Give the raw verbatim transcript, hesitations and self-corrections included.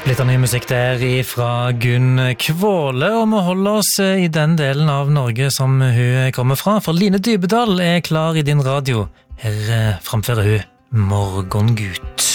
Splitter ny musikk der fra Gunn Kvåle, og vi holder oss i den delen av Norge som hun kommer fra, for Line Dybedal er klar i din radio. Her framfører hun Morgengut.